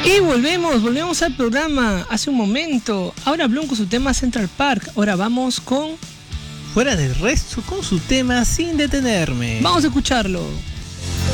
Y volvemos al programa hace un momento. Ahora Blum con su tema Central Park. Ahora vamos con... Fuera del resto con su tema Sin Detenerme. Vamos a escucharlo.